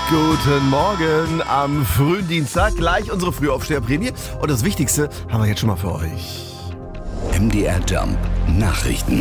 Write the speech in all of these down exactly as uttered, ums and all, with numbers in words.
Guten Morgen am frühen Dienstag. Gleich unsere Frühaufsteherprämie. Und das Wichtigste haben wir jetzt schon mal für euch. M D R Jump Nachrichten.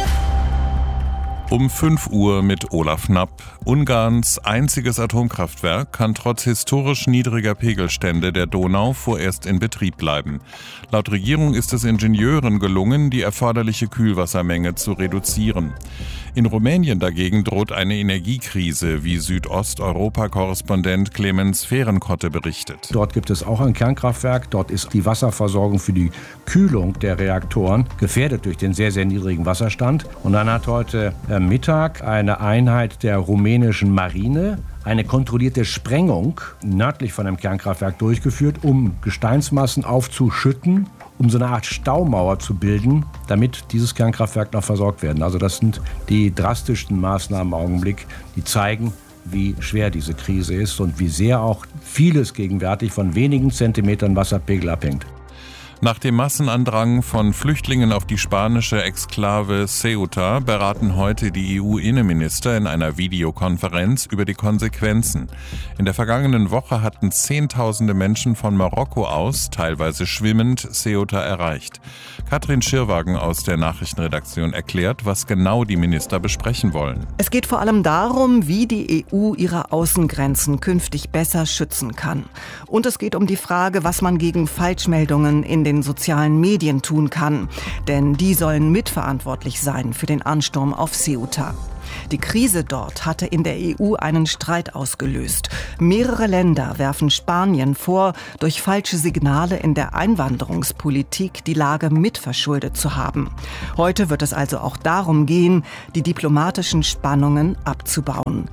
Um fünf Uhr mit Olaf Knapp. Ungarns einziges Atomkraftwerk kann trotz historisch niedriger Pegelstände der Donau vorerst in Betrieb bleiben. Laut Regierung ist es Ingenieuren gelungen, die erforderliche Kühlwassermenge zu reduzieren. In Rumänien dagegen droht eine Energiekrise, wie Südosteuropa-Korrespondent Clemens Fehrenkotte berichtet. Dort gibt es auch ein Kernkraftwerk. Dort ist die Wasserversorgung für die Kühlung der Reaktoren gefährdet durch den sehr, sehr niedrigen Wasserstand. Und dann hat heute Mittag eine Einheit der rumänischen Marine eine kontrollierte Sprengung nördlich von dem Kernkraftwerk durchgeführt, um Gesteinsmassen aufzuschütten, um so eine Art Staumauer zu bilden, damit dieses Kernkraftwerk noch versorgt werden. Also das sind die drastischsten Maßnahmen im Augenblick, die zeigen, wie schwer diese Krise ist und wie sehr auch vieles gegenwärtig von wenigen Zentimetern Wasserpegel abhängt. Nach dem Massenandrang von Flüchtlingen auf die spanische Exklave Ceuta beraten heute die E U-Innenminister in einer Videokonferenz über die Konsequenzen. In der vergangenen Woche hatten Zehntausende Menschen von Marokko aus, teilweise schwimmend, Ceuta erreicht. Katrin Schirwagen aus der Nachrichtenredaktion erklärt, was genau die Minister besprechen wollen. Es geht vor allem darum, wie die E U ihre Außengrenzen künftig besser schützen kann. Und es geht um die Frage, was man gegen Falschmeldungen in den sozialen Medien tun kann. Denn die sollen mitverantwortlich sein für den Ansturm auf Ceuta. Die Krise dort hatte in der E U einen Streit ausgelöst. Mehrere Länder werfen Spanien vor, durch falsche Signale in der Einwanderungspolitik die Lage mitverschuldet zu haben. Heute wird es also auch darum gehen, die diplomatischen Spannungen abzubauen.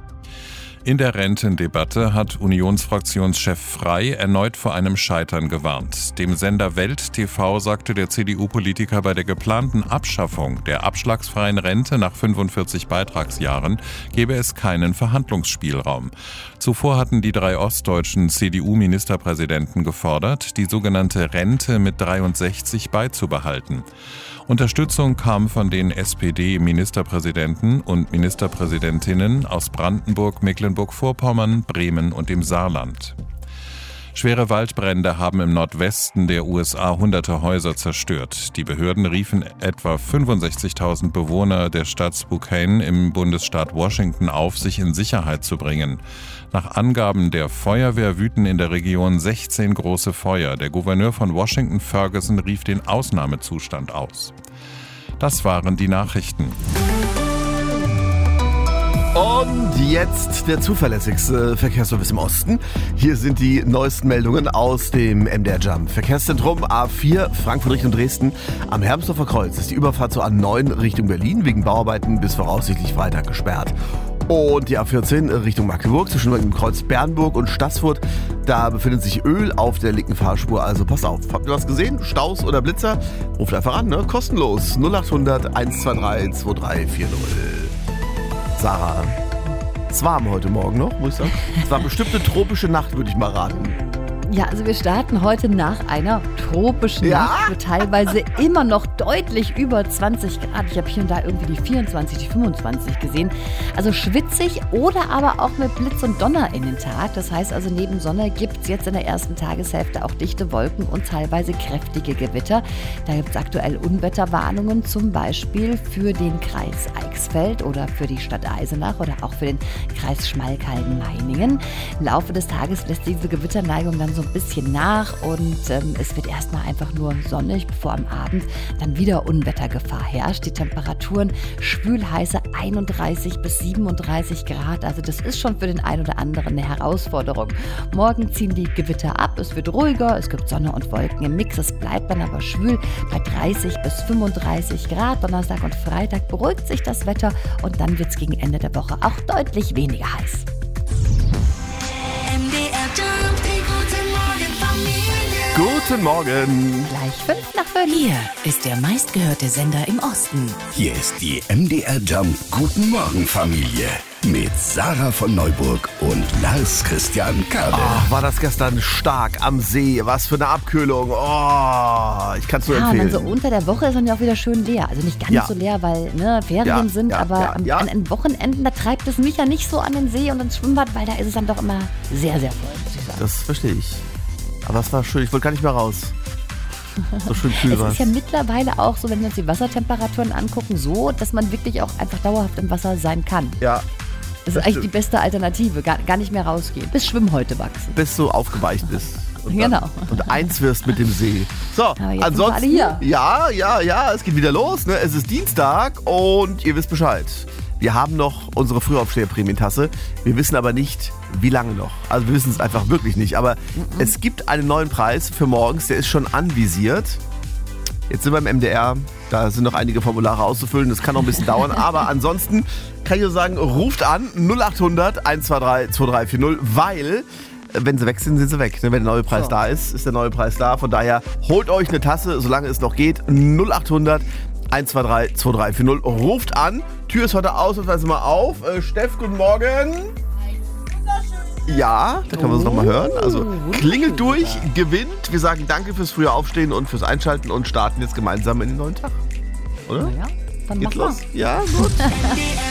In der Rentendebatte hat Unionsfraktionschef Frey erneut vor einem Scheitern gewarnt. Dem Sender Welt T V sagte der C D U-Politiker bei der geplanten Abschaffung der abschlagsfreien Rente nach fünfundvierzig Beitragsjahren gebe es keinen Verhandlungsspielraum. Zuvor hatten die drei ostdeutschen C D U-Ministerpräsidenten gefordert, die sogenannte Rente mit dreiundsechzig beizubehalten. Unterstützung kam von den S P D-Ministerpräsidenten und Ministerpräsidentinnen aus Brandenburg, Mecklenburg-Vorpommern, Bremen und dem Saarland. Schwere Waldbrände haben im Nordwesten der U S A hunderte Häuser zerstört. Die Behörden riefen etwa fünfundsechzigtausend Bewohner der Stadt Spokane im Bundesstaat Washington auf, sich in Sicherheit zu bringen. Nach Angaben der Feuerwehr wüten in der Region sechzehn große Feuer. Der Gouverneur von Washington, Ferguson, rief den Ausnahmezustand aus. Das waren die Nachrichten. Und jetzt der zuverlässigste Verkehrsservice im Osten. Hier sind die neuesten Meldungen aus dem M D R Jump. Verkehrszentrum A vier, Frankfurt Richtung Dresden. Am Hermsdorfer Kreuz ist die Überfahrt zur A neun Richtung Berlin wegen Bauarbeiten bis voraussichtlich Freitag gesperrt. Und die A vierzehn Richtung Magdeburg zwischen dem Kreuz Bernburg und Staßfurt. Da befindet sich Öl auf der linken Fahrspur, also passt auf. Habt ihr was gesehen? Staus oder Blitzer? Ruft einfach an, ne? Kostenlos. null acht hundert, eins zwei drei, zwei drei vier null. Sarah, es war warm heute Morgen noch, muss ich sagen. Es war bestimmt eine tropische Nacht, würde ich mal raten. Ja, also wir starten heute nach einer tropischen Ja? Nacht mit teilweise immer noch deutlich über zwanzig Grad. Ich habe hier und da irgendwie die vierundzwanzig, die fünfundzwanzig gesehen. Also schwitzig oder aber auch mit Blitz und Donner in den Tag. Das heißt also, neben Sonne gibt es jetzt in der ersten Tageshälfte auch dichte Wolken und teilweise kräftige Gewitter. Da gibt es aktuell Unwetterwarnungen, zum Beispiel für den Kreis Eichsfeld oder für die Stadt Eisenach oder auch für den Kreis Schmalkalden-Meiningen. Im Laufe des Tages lässt diese Gewitterneigung dann so ein bisschen nach und ähm, es wird erstmal einfach nur sonnig, bevor am Abend dann wieder Unwettergefahr herrscht. Die Temperaturen schwül heiße einunddreißig bis siebenunddreißig Grad, also das ist schon für den einen oder anderen eine Herausforderung. Morgen ziehen die Gewitter ab, es wird ruhiger, es gibt Sonne und Wolken im Mix, es bleibt dann aber schwül bei dreißig bis fünfunddreißig Grad. Donnerstag und Freitag beruhigt sich das Wetter und dann wird es gegen Ende der Woche auch deutlich weniger heiß. M D R Jump, die guten Morgen Familie. Guten Morgen. Gleich fünf nach fünf. Hier ist der meistgehörte Sender im Osten. Hier ist die M D R Jump Guten Morgen Familie. mit Sarah von Neuburg und Lars Christian Kade. Oh, war das gestern stark am See. Was für eine Abkühlung. Oh, ich kann es nur Ja, und empfehlen. dann so unter der Woche ist dann ja auch wieder schön leer. Also nicht ganz Ja. so leer, weil ne, Ferien Ja, sind, ja, aber ja, am- ja. an den Wochenenden, da treibt es mich ja nicht so an den See und ins Schwimmbad, weil da ist es dann doch immer sehr, sehr voll, muss ich sagen. Das verstehe ich. Aber es war schön. Ich wollte gar nicht mehr raus. So schön kühl war Es es. ist ja mittlerweile auch so, wenn wir uns die Wassertemperaturen angucken, so, dass man wirklich auch einfach dauerhaft im Wasser sein kann. Ja, Das ist eigentlich die beste Alternative, gar, gar nicht mehr rausgehen, bis Schwimmhäute wachsen. bis du aufgeweicht bist. Und Genau. Dann, und eins wirst mit dem See. So, Aber jetzt sind wir ansonsten. alle hier. Ja, ja, ja, es geht wieder los. Ne? Es ist Dienstag und ihr wisst Bescheid. Wir haben noch unsere Frühaufsteher-Prämientasse. Wir wissen aber nicht, wie lange noch. Also wir wissen es einfach wirklich nicht. Aber es gibt einen neuen Preis für morgens, der ist schon anvisiert. Jetzt sind wir im M D R, da sind noch einige Formulare auszufüllen, das kann noch ein bisschen dauern. Aber ansonsten kann ich nur sagen, ruft an null acht hundert eins zwei drei zwei drei vier null, weil äh, wenn sie weg sind, sind sie weg. Wenn der neue Preis So. da ist, ist der neue Preis da. Von daher holt euch eine Tasse, solange es noch geht. null acht hundert eins zwei drei zwei drei vier null. Ruft an. Tür ist heute ausnahmsweise mal auf. Äh, Steff, guten Morgen. Ja, da kann man es nochmal hören. Also klingelt durch, gewinnt. Wir sagen danke fürs frühe Aufstehen und fürs Einschalten und starten jetzt gemeinsam in den neuen Tag. Oder? Ja, dann Geht's mach mal. los? Ja, gut. M D R